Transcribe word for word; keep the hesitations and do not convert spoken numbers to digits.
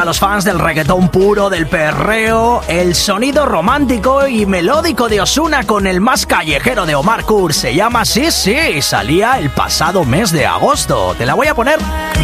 A los fans del reggaetón puro, del perreo, el sonido romántico y melódico de Ozuna con el más callejero de Omar Kurz. Se llama Sí, sí, salía el pasado mes de agosto. Te la voy a poner.